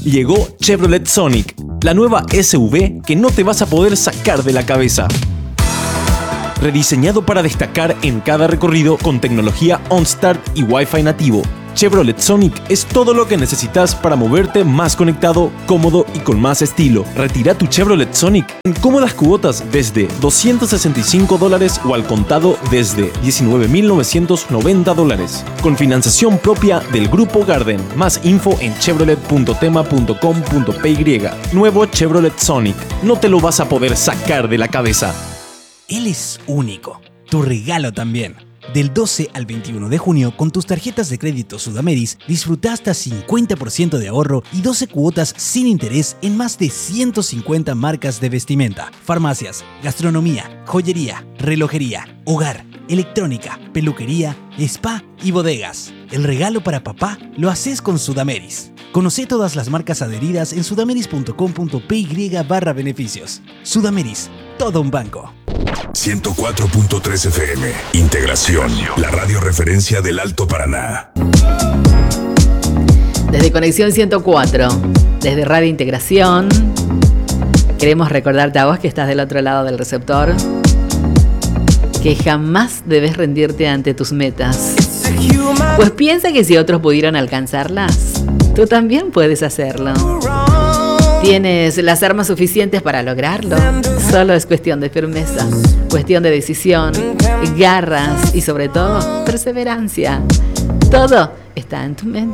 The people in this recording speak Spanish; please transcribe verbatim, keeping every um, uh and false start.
Llegó Chevrolet Sonic, la nueva S U V que no te vas a poder sacar de la cabeza. Rediseñado para destacar en cada recorrido con tecnología OnStart y Wi-Fi nativo, Chevrolet Sonic es todo lo que necesitas para moverte más conectado, cómodo y con más estilo. Retira tu Chevrolet Sonic en cómodas cuotas desde doscientos sesenta y cinco dólares o al contado desde diecinueve mil novecientos noventa dólares. Con financiación propia del Grupo Garden. Más info en chevrolet punto tema punto com punto p y. Nuevo Chevrolet Sonic. No te lo vas a poder sacar de la cabeza. Él es único. Tu regalo también. Del doce al veintiuno de junio, con tus tarjetas de crédito Sudameris, disfruta hasta cincuenta por ciento de ahorro y doce cuotas sin interés en más de ciento cincuenta marcas de vestimenta, farmacias, gastronomía, joyería, relojería, hogar, electrónica, peluquería, spa y bodegas. El regalo para papá lo haces con Sudameris. Conoce todas las marcas adheridas en sudameris punto com punto p y barra beneficios. Sudameris, todo un banco. ciento cuatro punto tres F M. Integración, la radio referencia del Alto Paraná. Desde Conexión ciento cuatro, desde Radio Integración, queremos recordarte a vos que estás del otro lado del receptor que jamás debes rendirte ante tus metas. Pues piensa que si otros pudieron alcanzarlas, tú también puedes hacerlo. Tienes las armas suficientes para lograrlo. Solo es cuestión de firmeza, cuestión de decisión, garras y sobre todo perseverancia. Todo está en tu mente.